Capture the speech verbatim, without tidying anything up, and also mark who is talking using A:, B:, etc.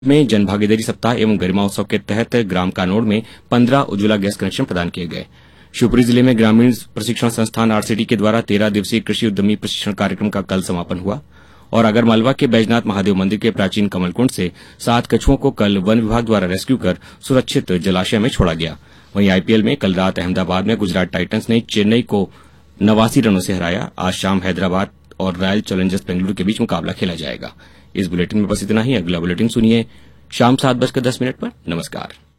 A: में जनभागीदारी सप्ताह एवं गरिमा उत्सव के तहत ग्राम कानोड़ में पंद्रह उज्ज्वला गैस कनेक्शन प्रदान किए गए। शिवपुरी जिले में ग्रामीण प्रशिक्षण संस्थान आरसीटी के द्वारा तेरह दिवसीय कृषि उद्यमी प्रशिक्षण कार्यक्रम का कल समापन हुआ और आगरमालवा के बैजनाथ महादेव मंदिर के प्राचीन कमलकुंड से सात कछुओं को कल वन विभाग द्वारा रेस्क्यू कर सुरक्षित जलाशय में छोड़ा गया। वहीं आईपीएल में कल रात अहमदाबाद में गुजरात टाइटंस ने चेन्नई को नवासी रनों से हराया। आज शाम हैदराबाद और रॉयल चैलेंजर्स बेंगलुरु के बीच मुकाबला खेला जाएगा। इस बुलेटिन में बस इतना ही। अगला बुलेटिन सुनिए शाम सात बजकर दस मिनट पर। नमस्कार।